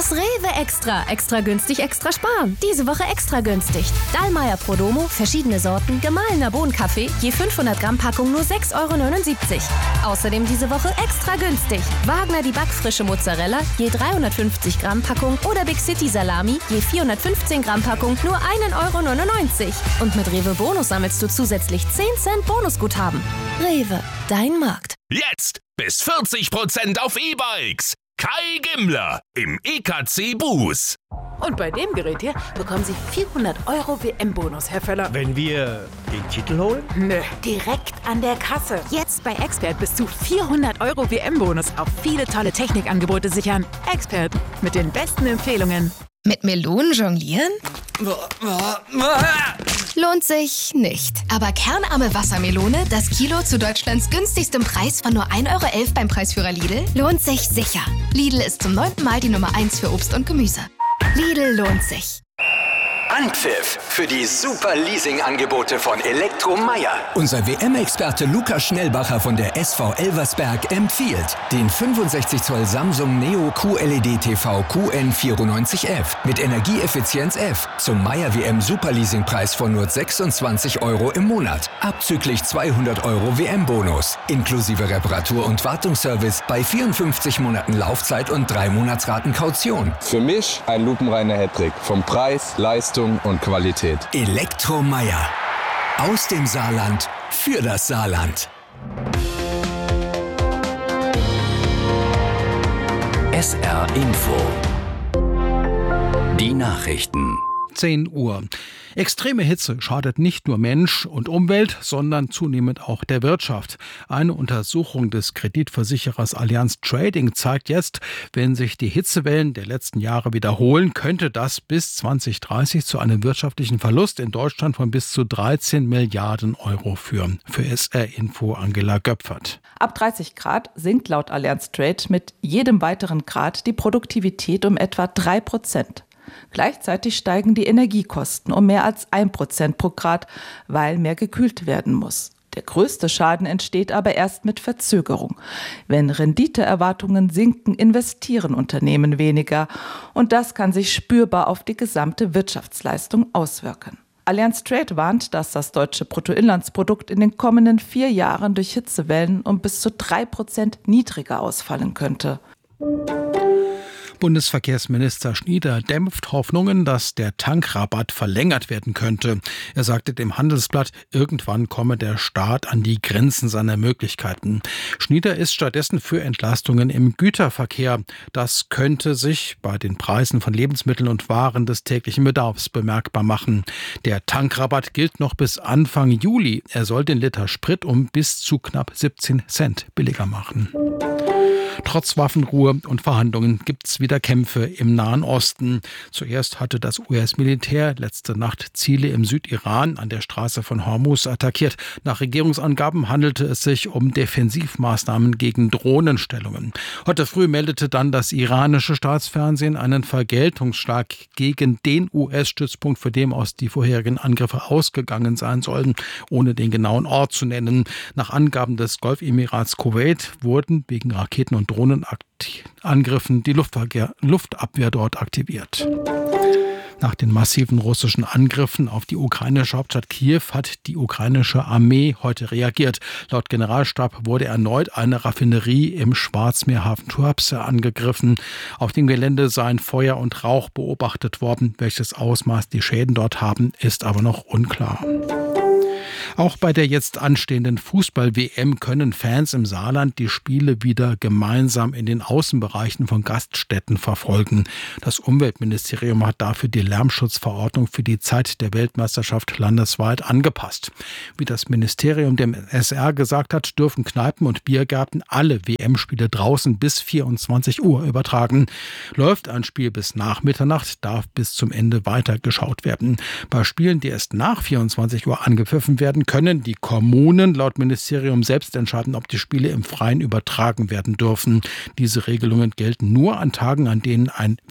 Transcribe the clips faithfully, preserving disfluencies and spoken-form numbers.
Das Rewe Extra. Extra günstig, extra sparen. Diese Woche extra günstig. Dallmayr Prodomo, verschiedene Sorten, gemahlener Bohnenkaffee, je fünfhundert Gramm Packung nur sechs Euro neunundsiebzig. Außerdem diese Woche extra günstig. Wagner die backfrische Mozzarella, je dreihundertfünfzig Gramm Packung oder Big City Salami, je vierhundertfünfzehn Gramm Packung nur ein Euro neunundneunzig. Und mit Rewe Bonus sammelst du zusätzlich zehn Cent Bonusguthaben. Rewe, dein Markt. Jetzt bis vierzig Prozent auf E-Bikes. Kai Gimmler im E K C Bus. Und bei dem Gerät hier bekommen Sie vierhundert Euro W M-Bonus, Herr Völler. Wenn wir den Titel holen? Nö, direkt an der Kasse. Jetzt bei Expert bis zu vierhundert Euro W M-Bonus auf viele tolle Technikangebote sichern. Expert mit den besten Empfehlungen. Mit Melonen jonglieren? Lohnt sich nicht. Aber kernarme Wassermelone, das Kilo zu Deutschlands günstigstem Preis von nur ein Euro elf beim Preisführer Lidl, lohnt sich sicher. Lidl ist zum neunten Mal die Nummer eins für Obst und Gemüse. Lidl lohnt sich. Anpfiff für die super Leasing-Angebote von Elektromeyer. Unser W M-Experte Lukas Schnellbacher von der S V Elversberg empfiehlt den fünfundsechzig Zoll Samsung Neo Q L E D T V Q N vierundneunzig F mit Energieeffizienz F zum Meyer W M Superleasing-Preis von nur sechsundzwanzig Euro im Monat. Abzüglich zweihundert Euro W M-Bonus. Inklusive Reparatur- und Wartungsservice bei vierundfünfzig Monaten Laufzeit und drei Monatsraten Kaution. Für mich ein lupenreiner Hattrick. Vom Preis, Leistung und Qualität. Elektromeyer. Aus dem Saarland für das Saarland. S R Info. Die Nachrichten. zehn Uhr. Extreme Hitze schadet nicht nur Mensch und Umwelt, sondern zunehmend auch der Wirtschaft. Eine Untersuchung des Kreditversicherers Allianz Trading zeigt jetzt, wenn sich die Hitzewellen der letzten Jahre wiederholen, könnte das bis zwanzig dreißig zu einem wirtschaftlichen Verlust in Deutschland von bis zu dreizehn Milliarden Euro führen. Für S R Info Angela Göpfert. Ab dreißig Grad sinkt laut Allianz Trade mit jedem weiteren Grad die Produktivität um etwa drei Prozent. Gleichzeitig steigen die Energiekosten um mehr als ein Prozent pro Grad, weil mehr gekühlt werden muss. Der größte Schaden entsteht aber erst mit Verzögerung. Wenn Renditeerwartungen sinken, investieren Unternehmen weniger. Und das kann sich spürbar auf die gesamte Wirtschaftsleistung auswirken. Allianz Trade warnt, dass das deutsche Bruttoinlandsprodukt in den kommenden vier Jahren durch Hitzewellen um bis zu drei Prozent niedriger ausfallen könnte. Bundesverkehrsminister Schnieder dämpft Hoffnungen, dass der Tankrabatt verlängert werden könnte. Er sagte dem Handelsblatt, irgendwann komme der Staat an die Grenzen seiner Möglichkeiten. Schnieder ist stattdessen für Entlastungen im Güterverkehr. Das könnte sich bei den Preisen von Lebensmitteln und Waren des täglichen Bedarfs bemerkbar machen. Der Tankrabatt gilt noch bis Anfang Juli. Er soll den Liter Sprit um bis zu knapp siebzehn Cent billiger machen. Trotz Waffenruhe und Verhandlungen gibt es wieder Kämpfe im Nahen Osten. Zuerst hatte das U S-Militär letzte Nacht Ziele im Südiran an der Straße von Hormuz attackiert. Nach Regierungsangaben handelte es sich um Defensivmaßnahmen gegen Drohnenstellungen. Heute früh meldete dann das iranische Staatsfernsehen einen Vergeltungsschlag gegen den U S-Stützpunkt, für den aus die vorherigen Angriffe ausgegangen sein sollen, ohne den genauen Ort zu nennen. Nach Angaben des Golfemirats Kuwait wurden wegen Raketen- und Drohnenangriffen die Luftverkehr, Luftabwehr dort aktiviert. Nach den massiven russischen Angriffen auf die ukrainische Hauptstadt Kiew hat die ukrainische Armee heute reagiert. Laut Generalstab wurde erneut eine Raffinerie im Schwarzmeerhafen Tuapse angegriffen. Auf dem Gelände seien Feuer und Rauch beobachtet worden. Welches Ausmaß die Schäden dort haben, ist aber noch unklar. Auch bei der jetzt anstehenden Fußball-W M können Fans im Saarland die Spiele wieder gemeinsam in den Außenbereichen von Gaststätten verfolgen. Das Umweltministerium hat dafür die Lärmschutzverordnung für die Zeit der Weltmeisterschaft landesweit angepasst. Wie das Ministerium dem S R gesagt hat, dürfen Kneipen und Biergärten alle W M-Spiele draußen bis vierundzwanzig Uhr übertragen. Läuft ein Spiel bis nach Mitternacht, darf bis zum Ende weitergeschaut werden. Bei Spielen, die erst nach vierundzwanzig Uhr angepfiffen werden, können die Kommunen laut Ministerium selbst entscheiden, ob die Spiele im Freien übertragen werden dürfen. Diese Regelungen gelten nur an Tagen, an denen ein W M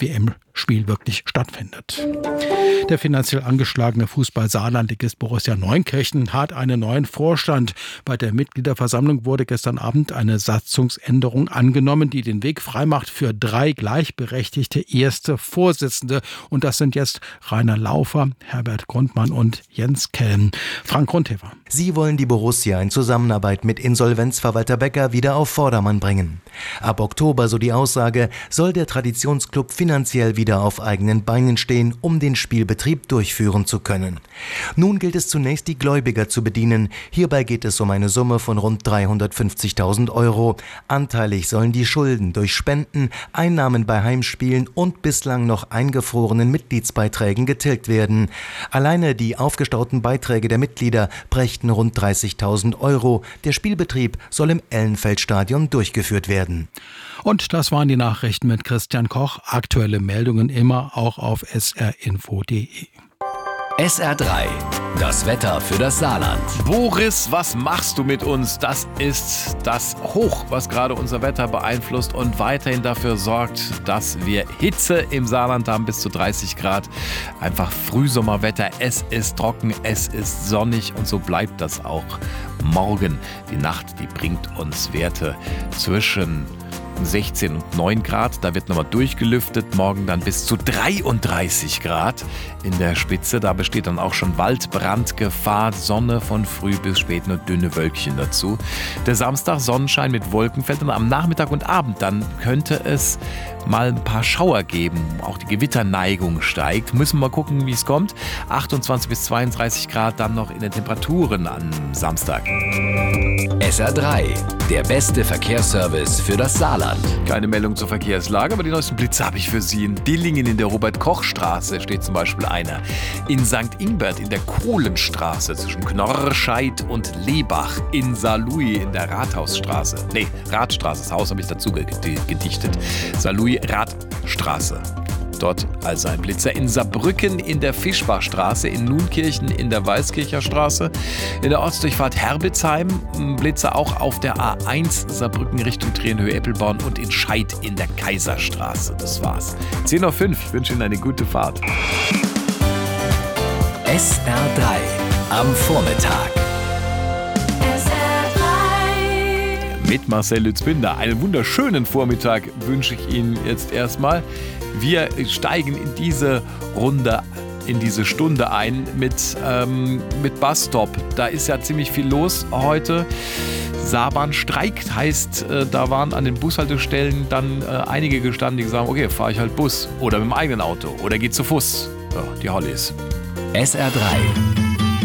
Spiel wirklich stattfindet. Der finanziell angeschlagene Fußball-Saarlandligist Borussia Neunkirchen hat einen neuen Vorstand. Bei der Mitgliederversammlung wurde gestern Abend eine Satzungsänderung angenommen, die den Weg freimacht für drei gleichberechtigte erste Vorsitzende. Und das sind jetzt Rainer Laufer, Herbert Grundmann und Jens Kelm. Frank Grundhefer. Sie wollen die Borussia in Zusammenarbeit mit Insolvenzverwalter Becker wieder auf Vordermann bringen. Ab Oktober, so die Aussage, soll der Traditionsclub finanziell wieder auf eigenen Beinen stehen, um den Spielbetrieb durchführen zu können. Nun gilt es zunächst, die Gläubiger zu bedienen. Hierbei geht es um eine Summe von rund dreihundertfünfzigtausend Euro. Anteilig sollen die Schulden durch Spenden, Einnahmen bei Heimspielen und bislang noch eingefrorenen Mitgliedsbeiträgen getilgt werden. Alleine die aufgestauten Beiträge der Mitglieder brächten rund dreißigtausend Euro. Der Spielbetrieb soll im Ellenfeldstadion durchgeführt werden. Und das waren die Nachrichten mit Christian Koch. Aktuelle Meldungen immer auch auf s r info punkt d e. S R drei, das Wetter für das Saarland. Boris, was machst du mit uns? Das ist das Hoch, was gerade unser Wetter beeinflusst und weiterhin dafür sorgt, dass wir Hitze im Saarland haben, bis zu dreißig Grad. Einfach Frühsommerwetter. Es ist trocken, es ist sonnig und so bleibt das auch morgen. Die Nacht, die bringt uns Werte zwischen sechzehn und neun Grad, da wird nochmal durchgelüftet, morgen dann bis zu dreiunddreißig Grad in der Spitze, da besteht dann auch schon Waldbrandgefahr, Sonne von früh bis spät, nur dünne Wölkchen dazu. Der Samstag Sonnenschein mit Wolkenfeldern, am Nachmittag und Abend, dann könnte es mal ein paar Schauer geben, auch die Gewitterneigung steigt, müssen wir mal gucken, wie es kommt. achtundzwanzig bis zweiunddreißig Grad dann noch in den Temperaturen am Samstag. S R drei, der beste Verkehrsservice für das Saarland. Keine Meldung zur Verkehrslage, aber die neuesten Blitze habe ich für Sie. In Dillingen in der Robert-Koch-Straße steht zum Beispiel einer. In Sankt Ingbert in der Kohlenstraße zwischen Knorrscheid und Lebach. In Saarlouis in der Rathausstraße. Nee, Radstraße, das Haus habe ich dazu gedichtet. Saarlouis Radstraße. Dort also ein Blitzer. In Saarbrücken in der Fischbachstraße, in Nunkirchen in der Weißkircher Straße, in der Ortsdurchfahrt Herbitzheim, Blitzer auch auf der A eins Saarbrücken Richtung Trienhöhe-Eppelborn und in Scheid in der Kaiserstraße. Das war's. zehn Uhr fünf, ich wünsche Ihnen eine gute Fahrt. S R drei am Vormittag. Mit Marcel Lützbinder. Einen wunderschönen Vormittag wünsche ich Ihnen jetzt erstmal. Wir steigen in diese Runde, in diese Stunde ein mit, ähm, mit Busstop. Da ist ja ziemlich viel los heute. Saarbahn streikt, heißt, äh, da waren an den Bushaltestellen dann äh, einige gestanden, die gesagt haben, okay, fahre ich halt Bus oder mit dem eigenen Auto oder geht zu Fuß. Ja, die Hollies. S R drei